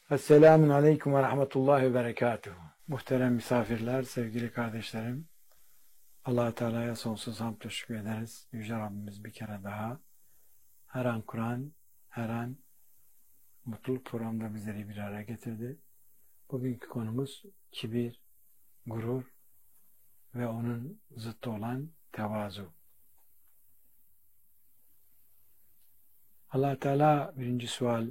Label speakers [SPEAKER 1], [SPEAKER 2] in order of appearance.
[SPEAKER 1] Esselamun Aleyküm ve Rahmetullahi ve Berekatuhu. Muhterem misafirler, sevgili kardeşlerim, Allah-u Teala'ya sonsuz hamd ve şükür ederiz. Yüce Rabbimiz bir kere daha her an Kur'an, her an mutluluk programında bizleri bir araya getirdi. Bugünkü konumuz kibir, gurur ve onun zıttı olan tevazu. Allah-u Teala birinci sual